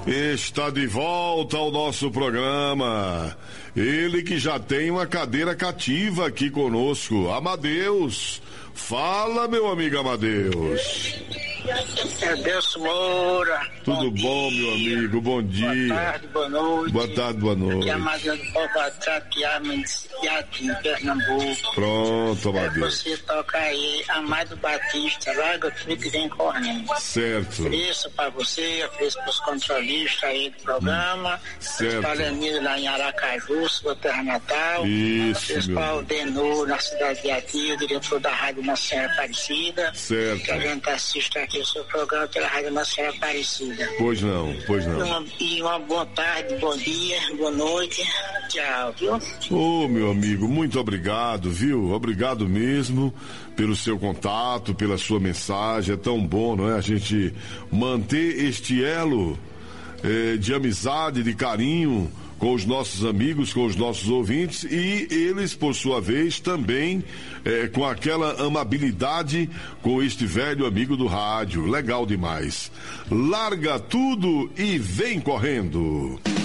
Está de volta ao nosso programa. Ele que já tem uma cadeira cativa aqui conosco, Amadeus. Fala, meu amigo Amadeus. Adeus Moura. Tudo bom, meu amigo? Bom dia. Boa tarde, boa noite. Boa tarde, boa noite. Aqui é Amadeus do Povoado em Pernambuco. Pronto, Amadeus. Você toca aí Amado Batista, larga tudo que vem correndo. Certo. Ofereço pra você, ofereço pros controlistas aí do programa. Certo. Para Lenir lá em Aracaju, sua terra natal. Isso, ofereço para o Denor, na cidade de Ati, o diretor da Rádio Nossa Senhora Aparecida. Certo. Que a gente assiste aqui o seu programa pela Rádio Nossa Senhora Aparecida. Pois não, pois não. Uma boa tarde, bom dia, boa noite. Tchau, viu? Ô, meu amigo, muito obrigado, viu? Obrigado mesmo pelo seu contato, pela sua mensagem. É tão bom, não é? A gente manter este elo de amizade, de carinho com os nossos amigos, com os nossos ouvintes, e eles, por sua vez, também com aquela amabilidade com este velho amigo do rádio. Legal demais. Larga tudo e vem correndo.